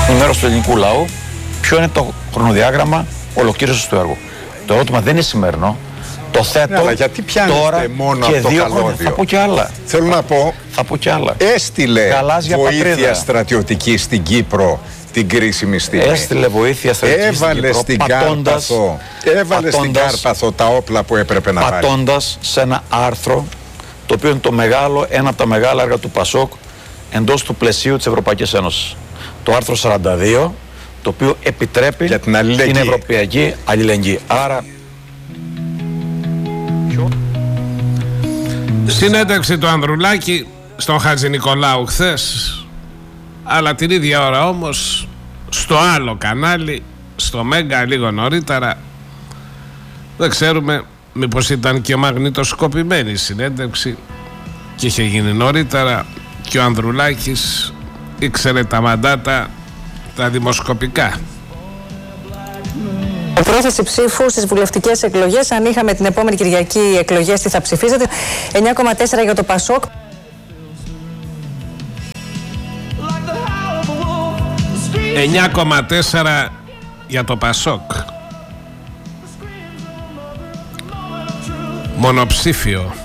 ενημέρωση του ελληνικού λαού ποιο είναι το χρονοδιάγραμμα ολοκλήρωσης του έργου. Το ερώτημα δεν είναι σημερινό. Το θέτω αλλά γιατί τώρα μόνο και από το 2 χρόνια. καλώδιο. Θα πω και άλλα. Θέλω να πω, θα πω και άλλα. Έστειλε βοήθεια πατρίδα. στρατιωτική στην Κύπρο την κρίσιμη στιγμή. Έστειλε βοήθεια στρατιωτική στην Κύπρο. Έβαλε στην Κάρπαθο τα όπλα που έπρεπε να βάλει. Πατώντας σε ένα άρθρο το οποίο είναι ένα από τα μεγάλα έργα του ΠΑΣΟΚ εντός του πλαισίου της Ευρωπαϊκής Ένωσης. Το άρθρο 42, το οποίο επιτρέπει για την ευρωπαϊκή αλληλεγγύη. Άρα συνέντευξη του Ανδρουλάκη στον Χατζη Νικολάου χθες, αλλά την ίδια ώρα όμως στο άλλο κανάλι, στο Μέγκα, λίγο νωρίτερα. Δεν ξέρουμε μήπως ήταν και μαγνητοσκοπημένη η συνέντευξη και είχε γίνει νωρίτερα και ο Ανδρουλάκης ήξερε τα μαντάτα τα δημοσκοπικά. Πρόθεση ψήφου στις βουλευτικές εκλογές. Αν είχαμε την επόμενη Κυριακή εκλογές, τι θα ψηφίζετε? 9,4 για το ΠΑΣΟΚ. 9,4 για το ΠΑΣΟΚ. Μονοψήφιο.